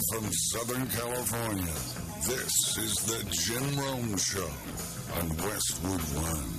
from Southern California, this is the Jim Rome Show on Westwood One.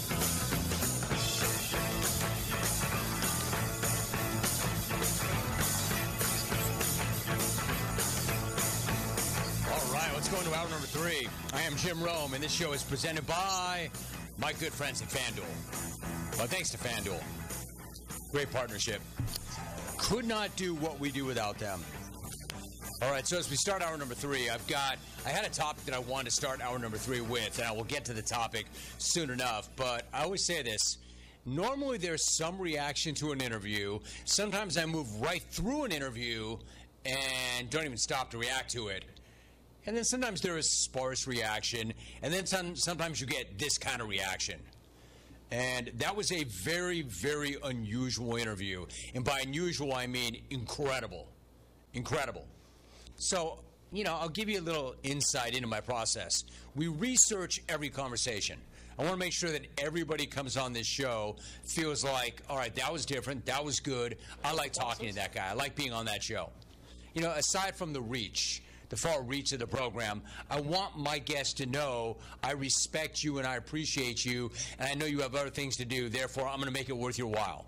All right, let's go into hour number 3. I am Jim Rome, and this show is presented by my good friends at FanDuel. Well, thanks to FanDuel. Great partnership. Could not do what we do without them. All right, so as we start hour number 3, I had a topic that I wanted to start hour number 3 with, and I will get to the topic soon enough, but I always say this. Normally there's some reaction to an interview. Sometimes I move right through an interview and don't even stop to react to it. And then sometimes there is sparse reaction, and then sometimes you get this kind of reaction. And that was a very, very unusual interview. And by unusual, I mean incredible. Incredible. So, I'll give you a little insight into my process. We research every conversation. I want to make sure that everybody comes on this show feels like, all right, that was different, that was good. I like talking to that guy. I like being on that show. Aside from the far reach of the program, I want my guests to know I respect you and I appreciate you, and I know you have other things to do. Therefore, I'm going to make it worth your while.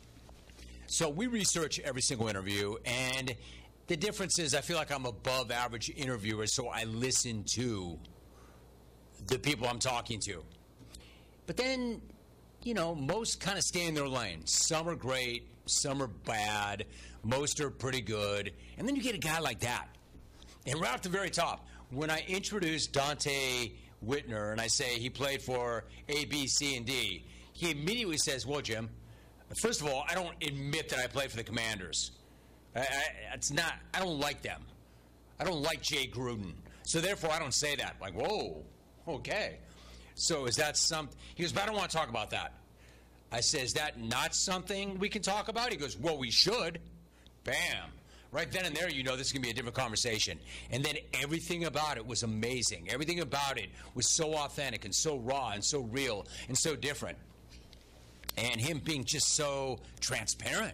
So we research every single interview, and the difference is I feel like I'm above average interviewer, so I listen to the people I'm talking to. But then, most kind of stay in their lane. Some are great, some are bad, most are pretty good, and then you get a guy like that. And right at the very top, when I introduce Donte Whitner and I say he played for A, B, C, and D, he immediately says, well, Jim, first of all, I don't admit that I played for the Commanders. I don't like them. I don't like Jay Gruden. So therefore, I don't say that. Like, whoa, okay. So is that something? He goes, but I don't want to talk about that. I say, is that not something we can talk about? He goes, well, we should. Bam. Right then and there, this is going to be a different conversation. And then everything about it was amazing. Everything about it was so authentic and so raw and so real and so different. And him being just so transparent.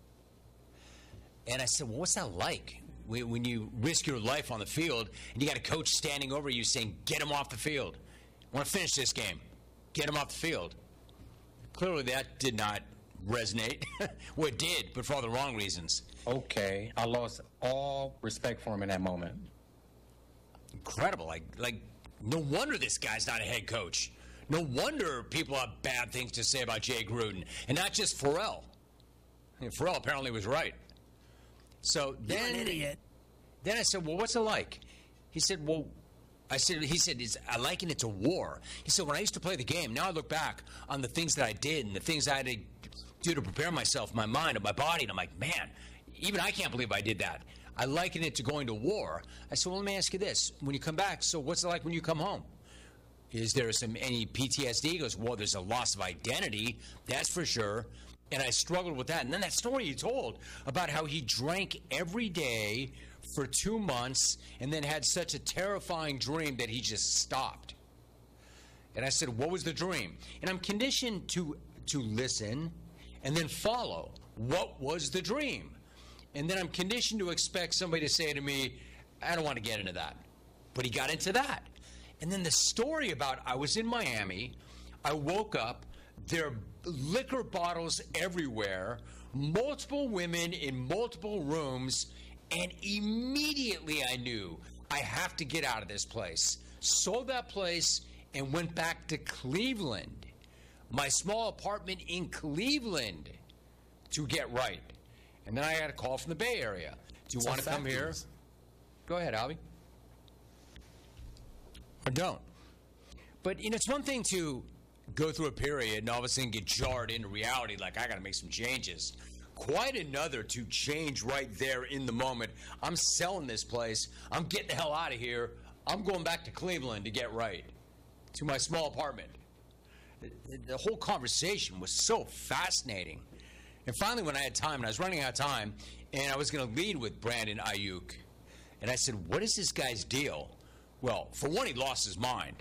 And I said, well, what's that like when you risk your life on the field and you got a coach standing over you saying, get him off the field. I want to finish this game. Get him off the field. Clearly that did not resonate. Well, it did, but for all the wrong reasons. Okay, I lost all respect for him in that moment. Incredible. Like, no wonder this guy's not a head coach. No wonder people have bad things to say about Jay Gruden. And not just Pharrell. Pharrell apparently was right. So then, you're an idiot. Then I said, well, what's it like? He said, I liken it to war. He said, when I used to play the game, now I look back on the things that I did and the things I had to do to prepare myself, my mind and my body, and I'm like, man, even I can't believe I did that. I liken it to going to war. I said, well, let me ask you this. When you come back, so what's it like when you come home? Is there any PTSD? He goes, well, there's a loss of identity, that's for sure. And I struggled with that. And then that story you told about how he drank every day for 2 months and then had such a terrifying dream that he just stopped. And I said, what was the dream? And I'm conditioned to listen and then follow. What was the dream? And then I'm conditioned to expect somebody to say to me, I don't want to get into that. But he got into that. And then the story about I was in Miami, I woke up, there are liquor bottles everywhere, multiple women in multiple rooms, and immediately I knew I have to get out of this place. Sold that place and went back to Cleveland, my small apartment in Cleveland, to get right. And then I had a call from the Bay Area. Do you want to come here? Go ahead, Albie. Or don't. But, it's one thing to go through a period and all of a sudden get jarred into reality, like I got to make some changes. Quite another to change right there in the moment. I'm selling this place. I'm getting the hell out of here. I'm going back to Cleveland to get right, to my small apartment. The whole conversation was so fascinating. And finally, when I had time, and I was running out of time, and I was going to lead with Brandon Ayuk, and I said, what is this guy's deal? Well, for one, he lost his mind.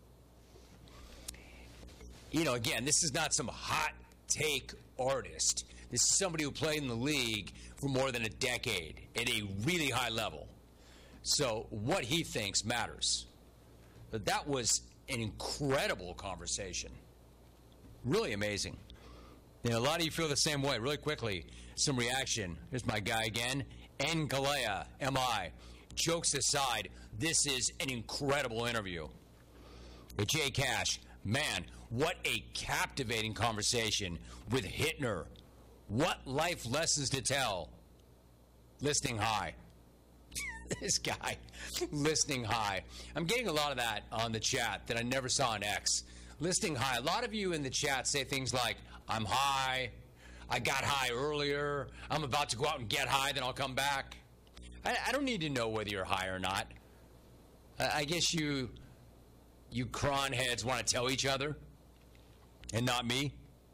Again, this is not some hot take artist. This is somebody who played in the league for more than a decade at a really high level. So what he thinks matters. But that was an incredible conversation. Really amazing. And a lot of you feel the same way. Really quickly, some reaction. Here's my guy again. N. Galea, M.I. Jokes aside, this is an incredible interview. With Jay Cash, man, what a captivating conversation with Hittner. What life lessons to tell. Listening high. This guy, listening high. I'm getting a lot of that on the chat that I never saw on X. Listening high. A lot of you in the chat say things like, I'm high, I got high earlier, I'm about to go out and get high, then I'll come back. I don't need to know whether you're high or not. I guess you cron heads want to tell each other, and not me.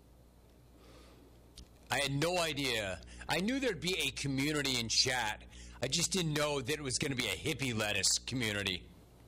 I had no idea. I knew there'd be a community in chat. I just didn't know that it was going to be a hippie lettuce community.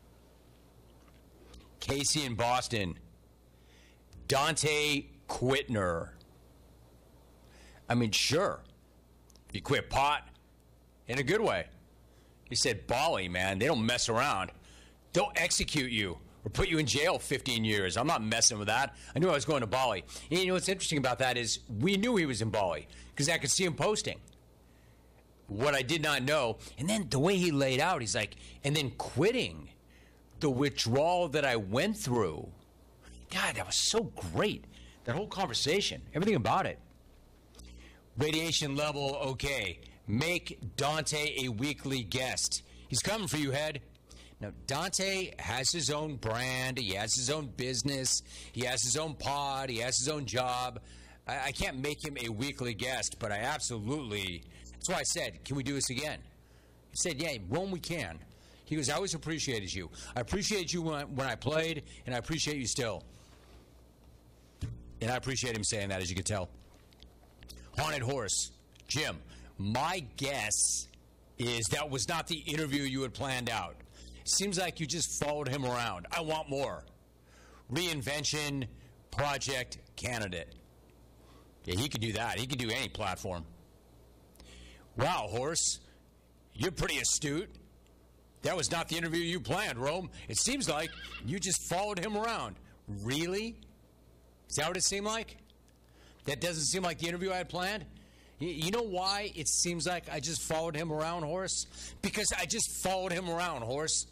Casey in Boston. Dante Quitner. I mean, sure. You quit pot in a good way. He said, Bali, man, they don't mess around. They'll execute you or put you in jail 15 years. I'm not messing with that. I knew I was going to Bali. And you know what's interesting about that is we knew he was in Bali because I could see him posting. What I did not know, and then the way he laid out, he's like, and then quitting the withdrawal that I went through. God, that was so great. That whole conversation, everything about it. Radiation level, okay. Make Dante a weekly guest. He's coming for you, Head. Now, Dante has his own brand. He has his own business. He has his own pod. He has his own job. I can't make him a weekly guest, but I absolutely... That's why I said, can we do this again? He said, yeah, Rome, we can. He goes, I always appreciated you. I appreciated you when I played, and I appreciate you still. And I appreciate him saying that, as you can tell. Haunted Horse. Jim, my guess is that was not the interview you had planned out. Seems like you just followed him around. I want more. Reinvention project candidate. Yeah, he could do that. He could do any platform. Wow, Horse, you're pretty astute. That was not the interview you planned, Rome. It seems like you just followed him around. Really? Is that what it seemed like? That doesn't seem like the interview I had planned? You know why it seems like I just followed him around, Horse? Because I just followed him around, Horse.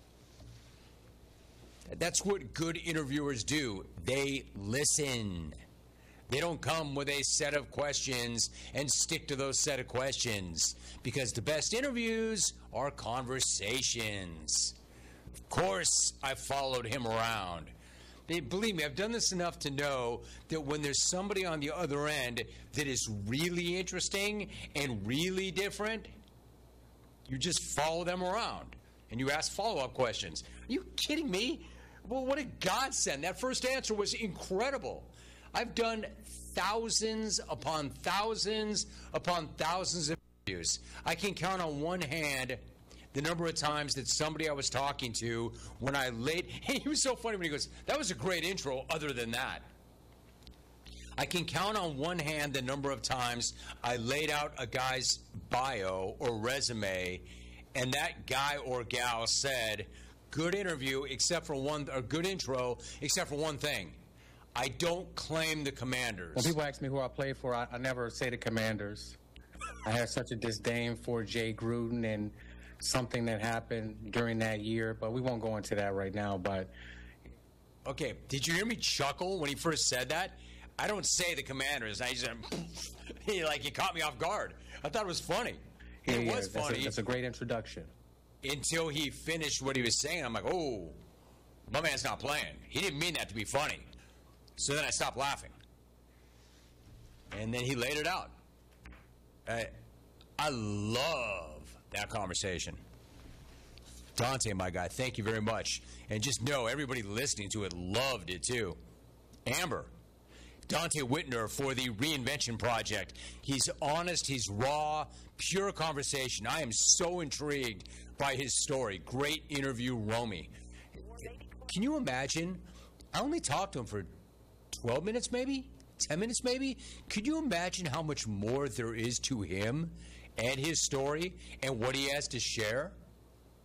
That's what good interviewers do. They listen. They don't come with a set of questions and stick to those set of questions, because the best interviews are conversations. Of course, I followed him around. Believe me, I've done this enough to know that when there's somebody on the other end that is really interesting and really different, you just follow them around and you ask follow-up questions. Are you kidding me? Well, what a godsend. That first answer was incredible. I've done thousands upon thousands upon thousands of interviews. I can count on one hand the number of times that somebody I was talking to when I laid... Hey, he was so funny when he goes, that was a great intro other than that. I can count on one hand the number of times I laid out a guy's bio or resume, and that guy or gal said, good interview except for one... or good intro except for one thing. I don't claim the Commanders. When people ask me who I played for, I never say the Commanders. I have such a disdain for Jay Gruden and something that happened during that year, but we won't go into that right now. But okay, did you hear me chuckle when he first said that? I don't say the Commanders. I just he caught me off guard. I thought it was funny. It was funny. That's a great introduction. Until he finished what he was saying, I'm like, oh, my man's not playing. He didn't mean that to be funny. So then I stopped laughing. And then he laid it out. I love that conversation. Dante, my guy, thank you very much. And just know, everybody listening to it loved it too. Amber, Dante Whitner for the Reinvention Project. He's honest, he's raw, pure conversation. I am so intrigued by his story. Great interview, Romy. Can you imagine? I only talked to him for 12 minutes maybe? 10 minutes maybe? Could you imagine how much more there is to him and his story and what he has to share?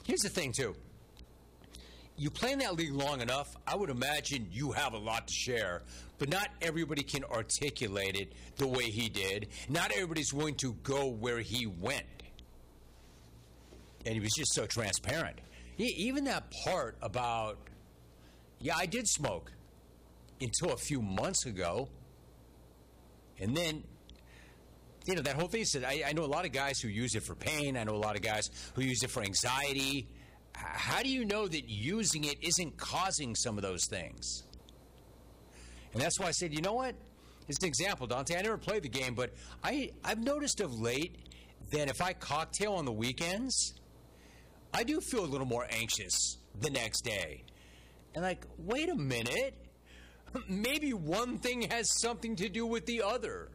Here's the thing, too. You play in that league long enough, I would imagine you have a lot to share, but not everybody can articulate it the way he did. Not everybody's willing to go where he went. And he was just so transparent. Even that part about, yeah, I did smoke until a few months ago. And then, you know, that whole thing said, I know a lot of guys who use it for pain. I know a lot of guys who use it for anxiety. How do you know that using it isn't causing some of those things? And that's why I said, you know what? It's an example, Dante. I never played the game, but I've noticed of late that if I cocktail on the weekends, I do feel a little more anxious the next day. And like, wait a minute. Maybe one thing has something to do with the other.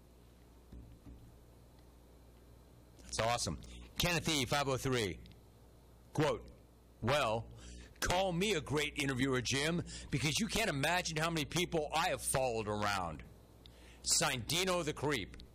That's awesome. Kenneth E. 503. Quote, well, call me a great interviewer, Jim, because you can't imagine how many people I have followed around. Signed, Dino the Creep.